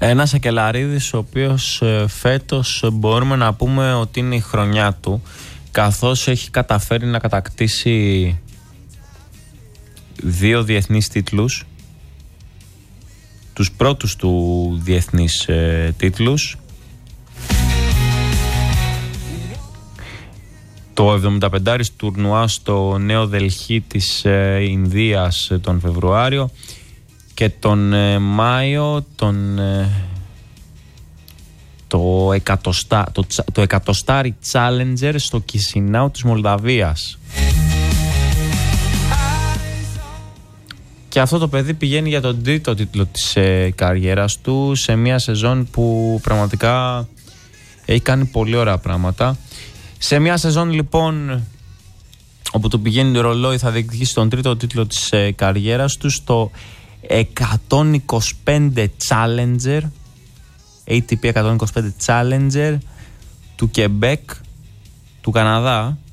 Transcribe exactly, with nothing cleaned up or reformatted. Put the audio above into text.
Ένας Σακελαρίδης ο οποίος ε, φέτος μπορούμε να πούμε ότι είναι η χρονιά του, καθώς έχει καταφέρει να κατακτήσει δύο διεθνείς τίτλους, τους πρώτους του διεθνείς ε, τίτλους. Το εβδομήντα πέντε τουρνουά στο Νέο Δελχή της ε, Ινδίας ε, τον Φεβρουάριο και τον ε, Μάιο τον, ε, το, εκατοστά, το, το εκατοστάρι Challenger στο Κισινάου της Μολδαβίας. Και αυτό το παιδί πηγαίνει για τον τρίτο τίτλο της ε, καριέρας του σε μια σεζόν που πραγματικά έχει κάνει πολύ ωραία πράγματα. Σε μια σεζόν λοιπόν όπου του πηγαίνει το ρολόι, θα διεκδικήσει τον τρίτο τίτλο της ε, καριέρας του στο εκατόν είκοσι πέντε Challenger, έι τι πι εκατόν είκοσι πέντε Challenger του Quebec του Καναδά,